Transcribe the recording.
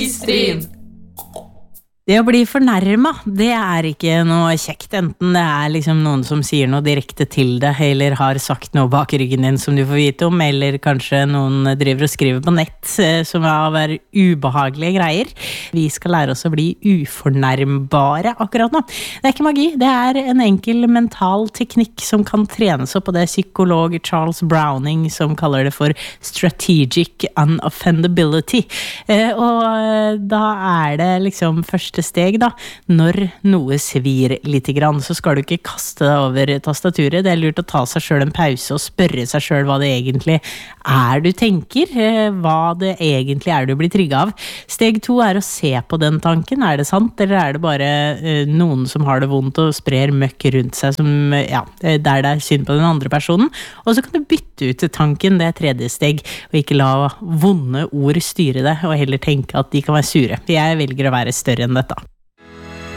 Lystrin. Det å bli fornærmet, det ikke noe kjekt, enten det liksom noen som sier noe direkte til deg, eller har sagt noe bak ryggen din som du får vite om, eller kanskje noen driver og skriver på nett som være ubehagelige greier. Vi skal lære oss å bli ufornærmbare akkurat nå. Det ikke magi, det en enkel mental teknikk som kan trenes opp, og det psykolog Charles Browning som kaller det for strategic unoffendability. Og da det liksom første steg da, når noe svir litt grann, så skal du ikke kaste deg over tastaturet. Det lurt å ta seg selv en pause og spørre seg selv hva det egentlig du tenker, hva det egentlig du blir trigget av. Steg 2 å se på den tanken. Det sant, eller det bare noen som har det vondt og sprer møkk rundt seg som, ja, der det synd på den andre personen. Og så kan du bytte ut tanken, det tredje steg, og ikke la vonde ord styre deg, og heller tenke at de kan være sure. Jeg velger å være større enn dette.